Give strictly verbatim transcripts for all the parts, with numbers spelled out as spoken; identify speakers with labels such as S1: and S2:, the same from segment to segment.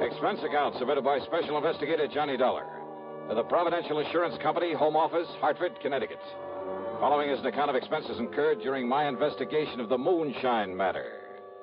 S1: Expense account submitted by Special Investigator Johnny Dollar to the Providential Insurance Company, Home Office, Hartford, Connecticut. Following is an account of expenses incurred during my investigation of the moonshine matter.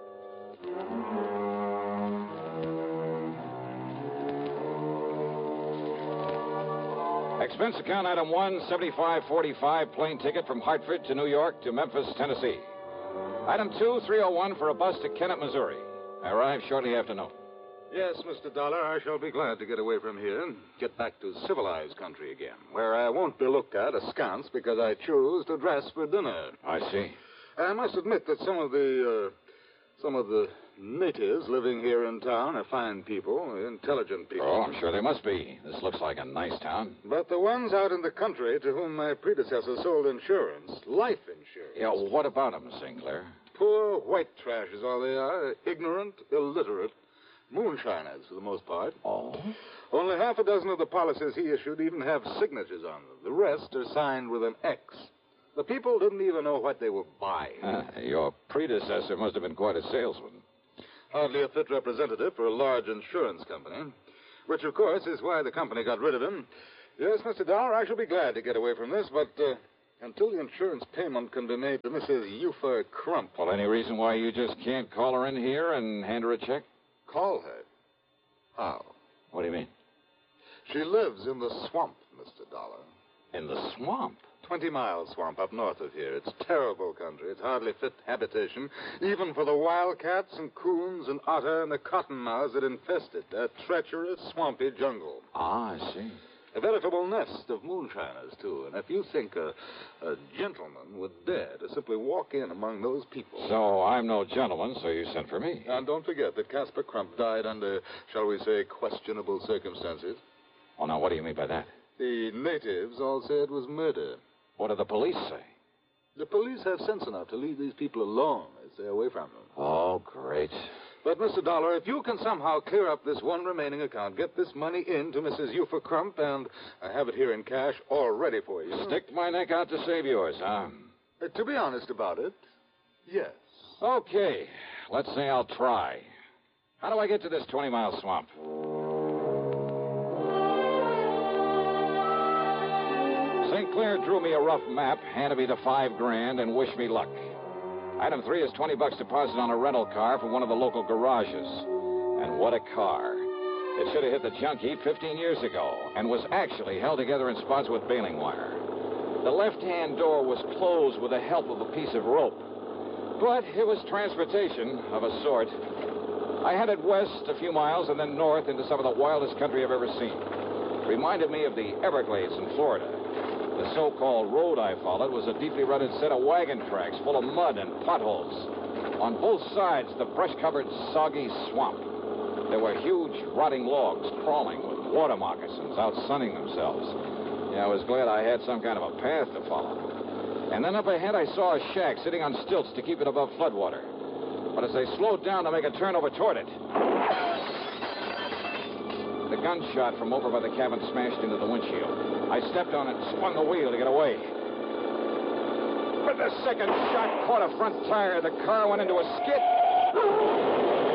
S1: Expense account item one, seventy-five forty-five, plane ticket from Hartford to New York to Memphis, Tennessee. Item two, three oh one for a bus to Kennett, Missouri. I arrived shortly after noon.
S2: Yes, Mister Dollar, I shall be glad to get away from here and get back to civilized country again, where I won't be looked at askance because I choose to dress for dinner.
S1: I see.
S2: I must admit that some of the, uh, some of the natives living here in town are fine people, intelligent people.
S1: Oh, I'm sure they must be. This looks like a nice town.
S2: But the ones out in the country to whom my predecessor sold insurance, life insurance.
S1: Yeah, well, what about them, Sinclair?
S2: Poor white trash is all they are. Ignorant, illiterate, moonshiners for the most part.
S1: Oh?
S2: Only half a dozen of the policies he issued even have signatures on them. The rest are signed with an X. The people didn't even know what they were buying.
S1: Uh, your predecessor must have been quite a salesman.
S2: Hardly a fit representative for a large insurance company, which, of course, is why the company got rid of him. Yes, Mister Dollar, I shall be glad to get away from this, but uh, until the insurance payment can be made to Missus Euphra Crump.
S1: Well, any reason why you just can't call her in here and hand her a check?
S2: Call her? How?
S1: What do you mean?
S2: She lives in the swamp, Mister Dollar.
S1: In the swamp?
S2: Twenty-mile swamp up north of here. It's terrible country. It's hardly fit habitation, even for the wildcats and coons and otter and the cottonmouths that infest it. A treacherous, swampy jungle.
S1: Ah, I see.
S2: A veritable nest of moonshiners, too. And if you think a, a gentleman would dare to simply walk in among those people...
S1: So I'm no gentleman, so you sent for me.
S2: And don't forget that Casper Crump died under, shall we say, questionable circumstances.
S1: Oh, now, what do you mean by that?
S2: The natives all say it was murder.
S1: What do the police say?
S2: The police have sense enough to leave these people alone. They stay away from them.
S1: Oh, great.
S2: But, Mister Dollar, if you can somehow clear up this one remaining account, get this money in to Missus Euphra Crump, and I have it here in cash all ready for you.
S1: Stick my neck out to save yours, huh?
S2: Uh, to be honest about it, yes.
S1: Okay. Let's say I'll try. How do I get to this twenty-mile swamp? Sinclair drew me a rough map, handed me the five grand, and wished me luck. Item three is twenty bucks deposit on a rental car from one of the local garages. And what a car. It should have hit the junk heap fifteen years ago and was actually held together in spots with baling wire. The left-hand door was closed with the help of a piece of rope. But it was transportation of a sort. I headed west a few miles and then north into some of the wildest country I've ever seen. It reminded me of the Everglades in Florida. The so-called road I followed was a deeply rutted set of wagon tracks full of mud and potholes. On both sides, the brush-covered, soggy swamp. There were huge, rotting logs crawling with water moccasins out sunning themselves. Yeah, I was glad I had some kind of a path to follow. And then up ahead, I saw a shack sitting on stilts to keep it above floodwater. But as I slowed down to make a turn over toward it, the gunshot from over by the cabin smashed into the windshield. I stepped on it and spun the wheel to get away. But the second shot caught a front tire. The car went into a skid.